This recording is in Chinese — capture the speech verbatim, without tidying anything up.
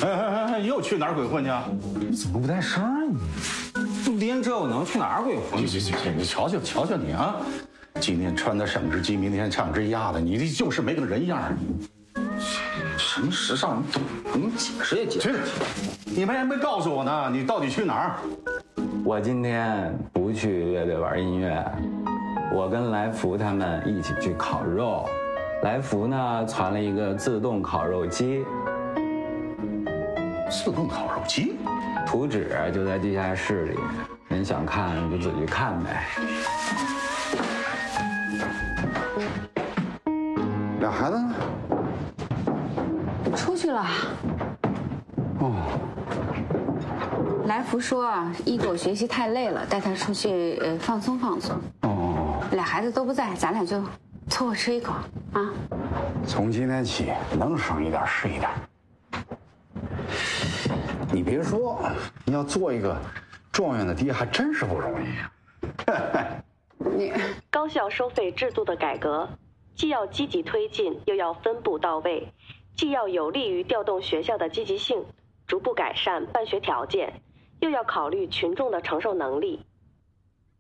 哎哎哎，又去哪儿鬼混去啊？ 你怎么不带声啊你？ 连这我能去哪儿鬼混？ 去去去！你瞧瞧瞧瞧你啊！今天穿的省之鸡，明天唱之鸭的，你这就是没个人样儿。什么时尚，你懂？你解释也解释。你们还没告诉我呢，你到底去哪儿？ 我今天不去乐队玩音乐，我跟来福他们一起去烤肉。来福呢传了一个自动烤肉机。 自动烤肉机？ 图纸就在地下室里，您想看就自己看呗。 俩孩子呢？ 出去了。 哦。 来福说啊，一狗学习太累了，带他出去呃放松放松。 哦。 俩孩子都不在，咱俩就凑合吃一口啊。 从今天起，能省一点是一点。你别说，你要做一个状元的爹，还真是不容易啊。 你高校收费制度的改革，既要积极推进，又要分步到位，既要有利于调动学校的积极性，逐步改善办学条件，又要考虑群众的承受能力。